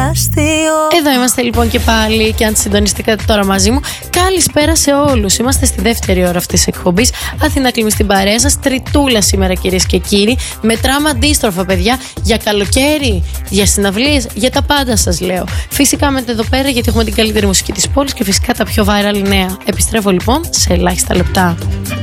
αστείο. Εδώ είμαστε λοιπόν και πάλι. Και αν συντονιστήκατε τώρα μαζί μου, καλησπέρα σε όλους. Είμαστε στη δεύτερη ώρα αυτής της εκπομπής. Αθηνά Κλίμη στην παρέα σας. Τριτούλα σήμερα, κυρίες και κύριοι. Μετράμε αντίστροφα, παιδιά. Για καλοκαίρι, για συναυλίες, για τα πάντα σας λέω. Φυσικά μένετε εδώ πέρα γιατί έχουμε την καλύτερη μουσική της πόλης και φυσικά τα πιο viral νέα. Επιστρέφω λοιπόν σε ελάχιστα λεπτά.